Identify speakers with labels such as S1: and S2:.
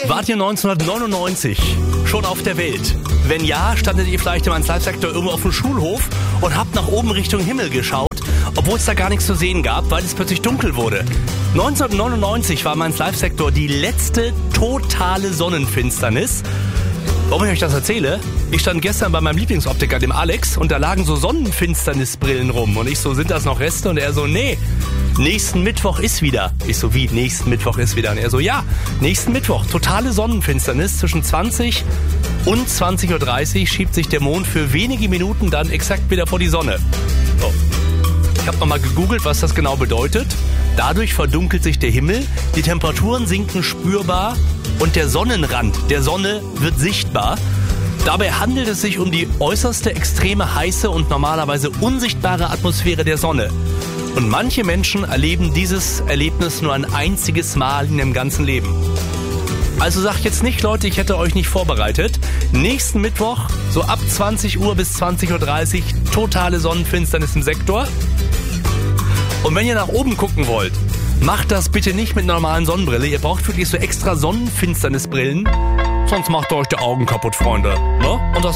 S1: Wart ihr 1999 schon auf der Welt? Wenn ja, standet ihr vielleicht im 1Live-Sektor irgendwo auf dem Schulhof und habt nach oben Richtung Himmel geschaut, obwohl es da gar nichts zu sehen gab, weil es plötzlich dunkel wurde. 1999 war im 1Live-Sektor die letzte totale Sonnenfinsternis. Warum ich euch das erzähle? Ich stand gestern bei meinem Lieblingsoptiker, dem Alex, und da lagen so Sonnenfinsternisbrillen rum. Und ich so, sind das noch Reste? Und er so, nee, nächsten Mittwoch ist wieder. Ich so, wie, nächsten Mittwoch ist wieder? Und er so, ja, nächsten Mittwoch, totale Sonnenfinsternis. Zwischen 20 und 20.30 Uhr schiebt sich der Mond für wenige Minuten dann exakt wieder vor die Sonne. So. Ich habe nochmal gegoogelt, was das genau bedeutet. Dadurch verdunkelt sich der Himmel, die Temperaturen sinken spürbar und der Sonnenrand der Sonne wird sichtbar. Dabei handelt es sich um die äußerste extreme heiße und normalerweise unsichtbare Atmosphäre der Sonne. Und manche Menschen erleben dieses Erlebnis nur ein einziges Mal in ihrem ganzen Leben. Also sagt jetzt nicht, Leute, ich hätte euch nicht vorbereitet. Nächsten Mittwoch, so ab 20 Uhr bis 20.30 Uhr, totale Sonnenfinsternis im Sektor. Und wenn ihr nach oben gucken wollt, macht das bitte nicht mit einer normalen Sonnenbrille. Ihr braucht wirklich so extra Sonnenfinsternisbrillen, sonst macht ihr euch die Augen kaputt, Freunde. Ne? Und das